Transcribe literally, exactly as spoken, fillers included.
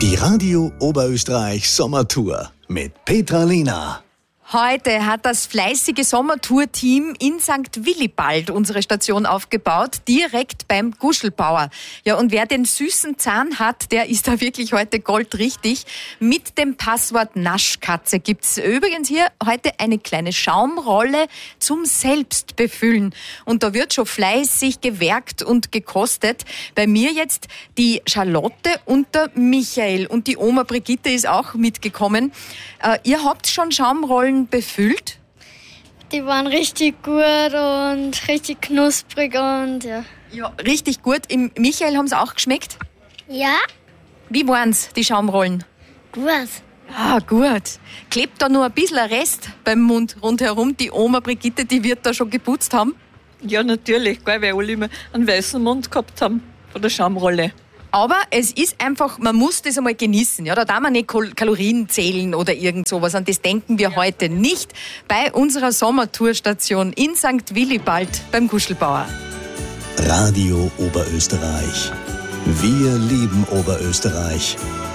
Die Radio Oberösterreich Sommertour mit Petra Lehner. Heute hat das fleißige Sommertour-Team in Sankt Willibald unsere Station aufgebaut, direkt beim Guschelbauer. Ja, und wer den süßen Zahn hat, der ist da wirklich heute goldrichtig. Mit dem Passwort Naschkatze gibt's übrigens hier heute eine kleine Schaumrolle zum Selbstbefüllen. Und da wird schon fleißig gewerkt und gekostet. Bei mir jetzt die Charlotte und der Michael. Und die Oma Brigitte ist auch mitgekommen. Äh, ihr habt schon Schaumrollen befüllt? Die waren richtig gut und richtig knusprig und ja. Ja, richtig gut. Im Michael haben sie auch geschmeckt? Ja? Wie waren's, die Schaumrollen? Gut. Ah, gut. Klebt da nur ein bisschen ein Rest beim Mund rundherum? Die Oma Brigitte, die wird da schon geputzt haben? Ja, natürlich, gell, weil alle immer einen weißen Mund gehabt haben von der Schaumrolle. Aber es ist einfach, man muss das einmal genießen. Ja, da darf man nicht Kalorien zählen oder irgend sowas. An das denken wir ja heute nicht bei unserer Sommertourstation in Sankt Willibald beim Guschelbauer. Radio Oberösterreich. Wir lieben Oberösterreich.